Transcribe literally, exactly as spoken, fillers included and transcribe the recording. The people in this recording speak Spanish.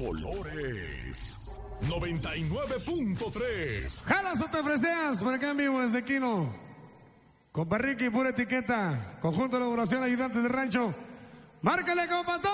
colores. noventa y nueve punto tres. Jalas o te freseas, por acá en vivo desde Quino. Compa Ricky, pura etiqueta. Conjunto de elaboración, ayudantes de rancho. Márcale, compa.